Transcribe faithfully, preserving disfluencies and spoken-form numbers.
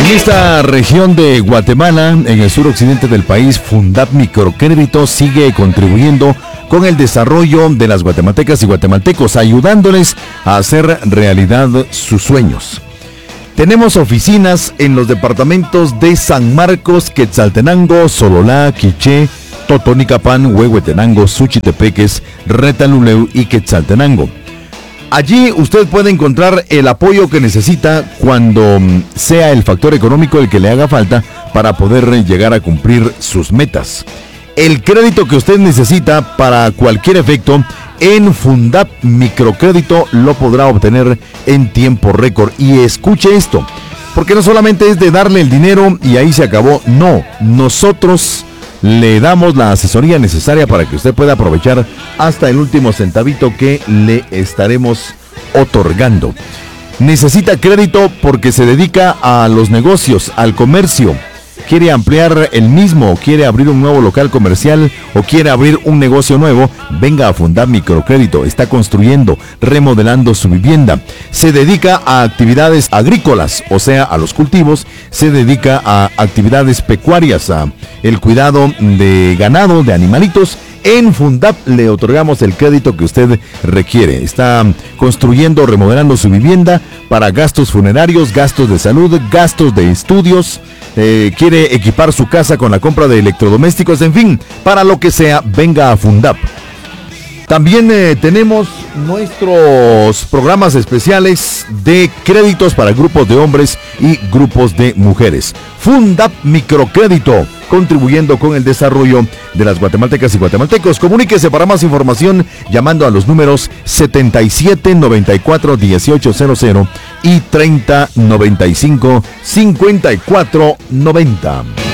En esta región de Guatemala, en el suroccidente del país, Fundap Microcrédito sigue contribuyendo con el desarrollo de las guatemaltecas y guatemaltecos, ayudándoles a hacer realidad sus sueños. Tenemos oficinas en los departamentos de San Marcos, Quetzaltenango, Sololá, Quiché, Totonicapán, Huehuetenango, Suchitepeques, Retaluleu y Quetzaltenango. Allí usted puede encontrar el apoyo que necesita cuando sea el factor económico el que le haga falta para poder llegar a cumplir sus metas. El crédito que usted necesita para cualquier efecto en Fundap Microcrédito lo podrá obtener en tiempo récord. Y escuche esto, porque no solamente es de darle el dinero y ahí se acabó. No, nosotros le damos la asesoría necesaria para que usted pueda aprovechar hasta el último centavito que le estaremos otorgando. Necesita crédito porque se dedica a los negocios, al comercio. Quiere ampliar el mismo, quiere abrir un nuevo local comercial o quiere abrir un negocio nuevo, venga a Fundap Microcrédito. Está construyendo, remodelando su vivienda. Se dedica a actividades agrícolas, o sea, a los cultivos. Se dedica a actividades pecuarias, a el cuidado de ganado, de animalitos. En Fundap le otorgamos el crédito que usted requiere. Está construyendo, remodelando su vivienda para gastos funerarios, gastos de salud, gastos de estudios. Eh, quiere equipar su casa con la compra de electrodomésticos, en fin, para lo que sea, venga a Fundap. También eh, tenemos nuestros programas especiales de créditos para grupos de hombres y grupos de mujeres. Fundap Microcrédito, contribuyendo con el desarrollo de las guatemaltecas y guatemaltecos. Comuníquese para más información llamando a los números setenta y siete noventa y cuatro dieciocho cero cero y treinta noventa y cinco cincuenta y cuatro noventa.